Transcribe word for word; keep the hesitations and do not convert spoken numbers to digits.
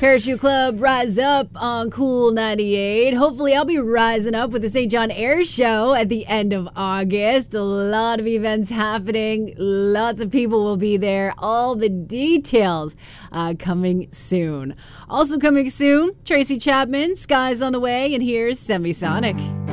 Parachute Club, rise up on Cool ninety-eight. Hopefully, I'll be rising up with the Saint John Air Show at the end of August. A lot of events happening. Lots of people will be there. All the details uh, coming soon. Also coming soon, Tracy Chapman, Skies on the Way, and here's Semisonic.